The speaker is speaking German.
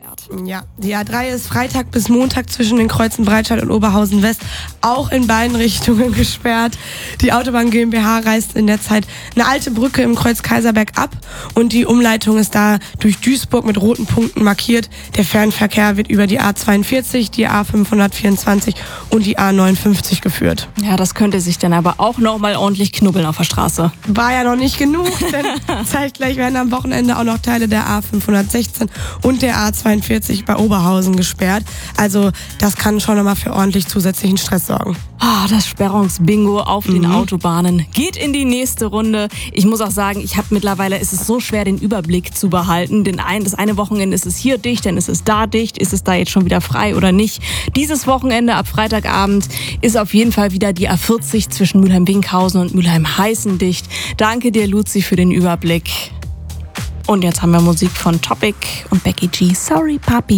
gesperrt. Ja, die A3 ist Freitag bis Montag zwischen den Kreuzen Breitscheid und Oberhausen West auch in beiden Richtungen gesperrt. Die Autobahn GmbH reißt in der Zeit eine alte Brücke im Kreuz Kaiserberg ab und die Umleitung ist da durch Duisburg mit roten Punkten markiert. Der Fernverkehr wird über die A42, die A524 und die A59 geführt. Ja, das könnte sich dann aber auch nochmal ordentlich knubbeln auf der Straße. War ja noch nicht genug, denn zeitgleich werden am Wochenende auch noch Teile der A516 und der A42 bei Oberhausen gesperrt. Also das kann schon nochmal für ordentlich zusätzlichen Stress sorgen. Das Sperrungsbingo auf den Autobahnen geht in die nächste Runde. Ich muss auch sagen, ist es so schwer, den Überblick zu behalten. Das eine Wochenende ist es hier dicht, dann ist es da dicht. Ist es da jetzt schon wieder frei oder nicht? Dieses Wochenende ab Freitagabend ist auf jeden Fall wieder die A40 zwischen Mülheim-Winkhausen und Mülheim-Heißen dicht. Danke dir, Luzi, für den Überblick. Und jetzt haben wir Musik von Topic und Becky G. Sorry, Papi.